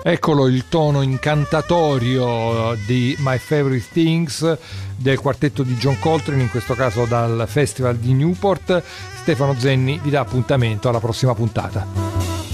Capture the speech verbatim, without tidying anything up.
Eccolo il tono incantatorio di My Favorite Things del quartetto di John Coltrane, in questo caso dal Festival di Newport. Stefano Zenni vi dà appuntamento alla prossima puntata.